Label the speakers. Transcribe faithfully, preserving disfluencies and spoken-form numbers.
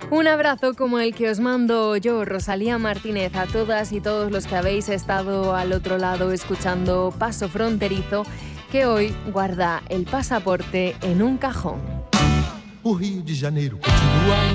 Speaker 1: Un abrazo como el que os mando yo, Rosalía Martínez, a todas y todos los que habéis estado al otro lado escuchando Paso Fronterizo, que hoy guarda el pasaporte en un cajón.
Speaker 2: O Rio de Janeiro continua